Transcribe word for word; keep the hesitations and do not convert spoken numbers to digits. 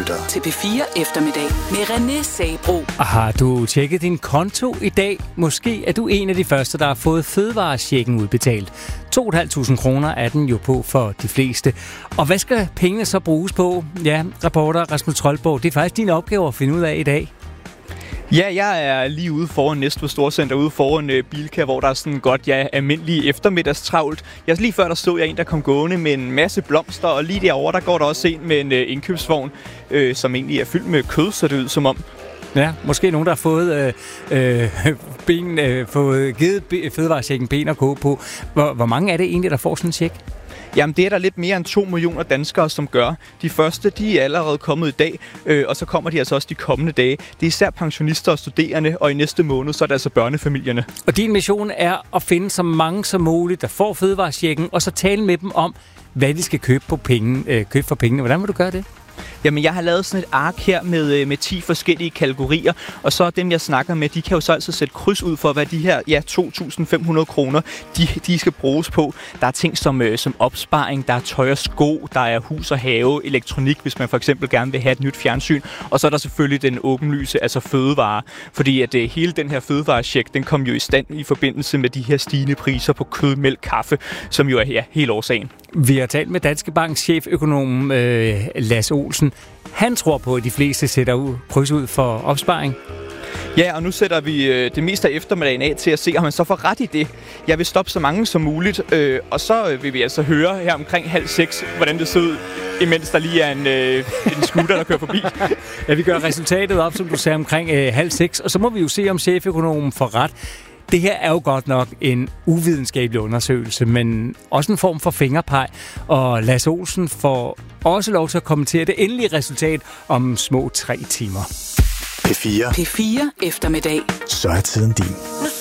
lytter til P fire Eftermiddag med René Sabro. Har du tjekket din konto i dag? Måske er du en af de første, der har fået fødevarechecken udbetalt. to tusind fem hundrede kroner er den jo på for de fleste. Og hvad skal pengene så bruges på? Ja, reporter Rasmus Troldborg, det er faktisk din opgave at finde ud af i dag. Ja, jeg er lige ude foran Næstved Storcenter, ude foran uh, Bilka, hvor der er sådan godt, ja, almindelig eftermiddagstravlt. Jeg lige før, der stod jeg en, der kom gående med en masse blomster, og lige derovre, der går der også en med en uh, indkøbsvogn, uh, som egentlig er fyldt med kød, så det ud som om. Ja, måske nogen, der har fået, øh, øh, ben, øh, fået givet be- fødevarechecken ben og gå på. Hvor, hvor mange er det egentlig, der får sådan en check? Jamen, det er der lidt mere end to millioner danskere, som gør. De første, de er allerede kommet i dag, øh, og så kommer de altså også de kommende dage. Det er især pensionister og studerende, og i næste måned, så er det altså børnefamilierne. Og din mission er at finde så mange som muligt, der får fødevarechecken, og så tale med dem om, hvad de skal købe, på penge, øh, købe for pengene. Hvordan vil du gøre det? Jamen, jeg har lavet sådan et ark her med, med ti forskellige kategorier, og så dem, jeg snakker med, de kan jo så altså sætte kryds ud for, hvad de her ja, to tusind fem hundrede kroner, de, de skal bruges på. Der er ting som, øh, som opsparing, der er tøj og sko, der er hus og have, elektronik, hvis man for eksempel gerne vil have et nyt fjernsyn, og så er der selvfølgelig den åbenlyse, altså fødevare, fordi at øh, hele den her fødevarecheck, den kom jo i stand i forbindelse med de her stigende priser på kød, mælk, kaffe, som jo er ja, hele årsagen. Vi har talt med Danske Banks cheføkonom øh, Lasse Olsen. Han tror på, at de fleste sætter kryds ud for opsparing. Ja, og nu sætter vi øh, det meste af eftermiddagen af til at se, om man så får ret i det. Jeg vil stoppe så mange som muligt, øh, og så øh, vil vi altså høre her omkring halv seks, hvordan det ser ud, imens der lige er en, øh, en scooter, der kører forbi. Ja, vi gør resultatet op, som du sagde, omkring øh, halv seks, og så må vi jo se, om cheføkonomen får ret. Det her er jo godt nok en uvidenskabelig undersøgelse, men også en form for fingerpeg. Og Lasse Olsen får også lov til at kommentere det endelige resultat om små tre timer. P fire. P fire Eftermiddag. Så er tiden din.